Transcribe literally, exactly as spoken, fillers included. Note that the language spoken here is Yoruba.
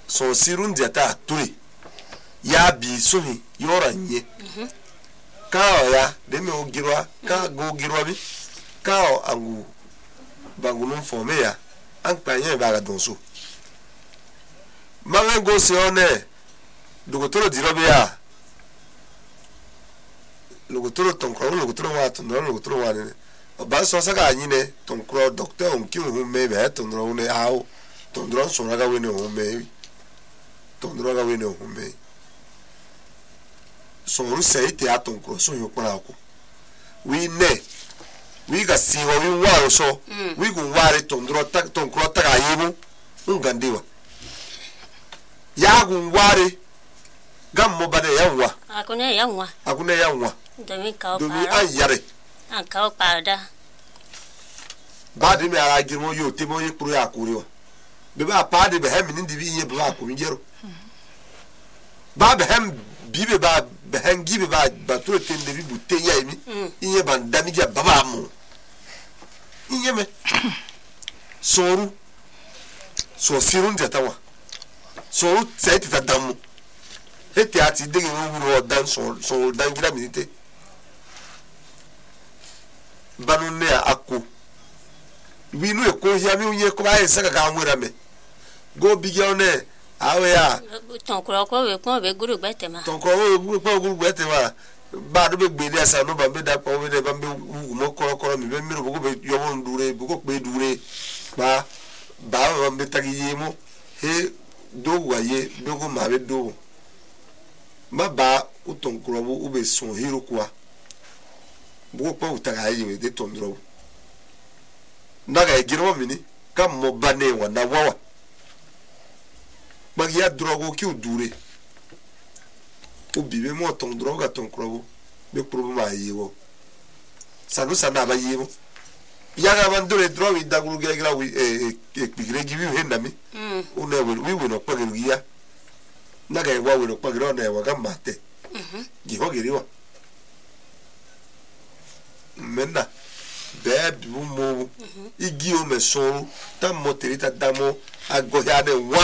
so sirun jata turi ya bi suhi yoranye ka ya de me ogirwa ka go girwa bi ka angu bangunun fome ya an panye ba ga donso mame go se one dogotoro dirobe ya logotoro tonkro logotoro wa tondo logotoro wa ne ba so saka anyi ne tonkro doctor on ki hu me be tondro ne awo tondro so raga we ne hu me tondro raga we ne hu me so ru sei te atonkro so yo kwa ko we ne we ga si ho we wa so we go ware tondro tak tonkro tak ayimu ungandiwa ya gu ware gammo bade yanwa akune yanwa akune yanwa domi ka domi ayare an ka pada bade me ara girmo yo te mo yekuru akuri wa be ba pade be hem ni divi yin be ba ko mi jero ba be hem bibe ba be hem gibe ba ba to te ndivi butte ya mi yin ban dami ja baba mu yin me soru so sirun jatawa so seti ta damu eti ati digi wuro dan so so dan gida minite banu ne akko wi nu e ko hia mi unye ko ba saka ka nwera me go bigyo ne awe ya ton kro ko we ko be guru gbete ma ton ko we guru ko guru gbete ma ba do be gbe dia sa no ba be da ko we de ba be mo ko ko mi be mi ro go be yo won dure bu ko pe dure ba ba ba be tagi yemo he do waye dogo ma be do ma ba uton krobo ube son hiro kwa bu ko utaga yi de tondro ndaga egiro mini kam mo bane wa na wawa bagia drogo ki udure ubibe mo tondro ga ton krobo be krobo ma yiwo sanu sana ba yiwo yaga bandore drowi dagulu gegra wi e e pigre gibi hendami mm une we we no pagelu ya naga ewa we no pagelo na ewa gamate mhm gihogeriwa menna bebe mo igi o meso ta moterita damo agoya de wa